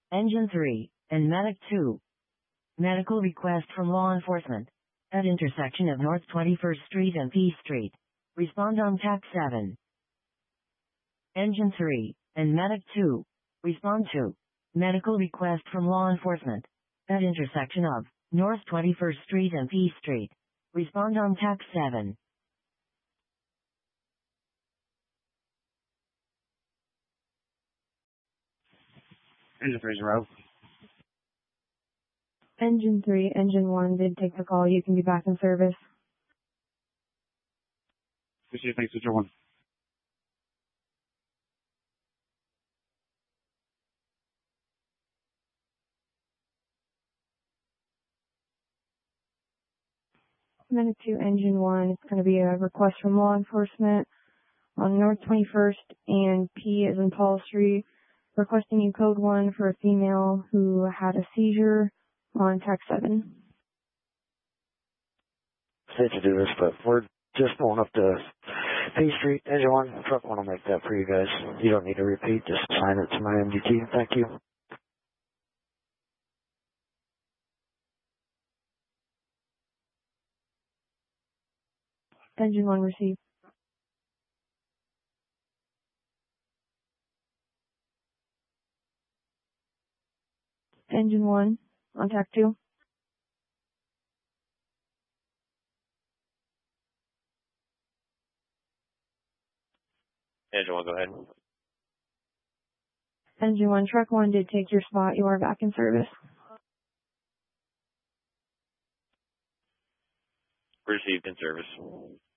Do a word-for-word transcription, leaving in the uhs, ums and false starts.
Engine three, and Medic two. Medical request from law enforcement. At intersection of North twenty-first Street and P Street. Respond on T A C seven. Engine three, and Medic two. Respond to. Medical request from law enforcement. At intersection of North twenty-first Street and P Street. Respond on T A C seven. Engine three zero. Engine three, Engine one did take the call. You can be back in service. Appreciate it. Thanks, Engine one. Medic two, Engine one. It's going to be a request from law enforcement on North twenty-first and P as in Paul Street, requesting you code one for a female who had a seizure on T A C seven. Hate to do this, but we're just pulling up to P Street. Engine one, truck want to make that for you guys. You don't need to repeat, just sign it to my M D T. Thank you. Engine one received. Engine one, on T A C two. Engine one, go ahead. Engine one, truck one did take your spot. You are back in service. Received in service.